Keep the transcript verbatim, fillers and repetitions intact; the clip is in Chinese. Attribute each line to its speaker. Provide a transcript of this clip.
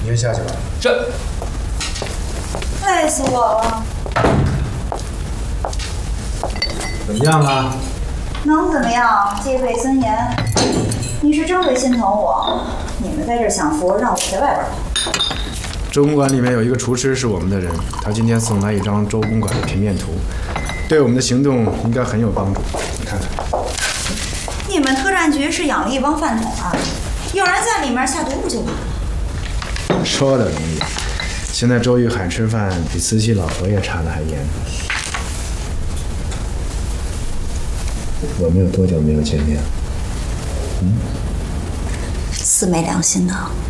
Speaker 1: 先下去吧。
Speaker 2: 是。
Speaker 3: 累死我了。
Speaker 1: 怎么样啊？
Speaker 3: 能怎么样？戒备森严。你是真会心疼我。你们在这享福，让我在外边跑。
Speaker 1: 周公馆里面有一个厨师是我们的人，他今天送来一张周公馆的平面图，对我们的行动应该很有帮助。你看看。
Speaker 3: 你们特战局是养了一帮饭桶啊！有人在里面下毒不就完了？
Speaker 1: 说的容易，现在周玉海吃饭比慈禧老佛爷查的还严。我们有多久没有见面？嗯，
Speaker 3: 死没良心的。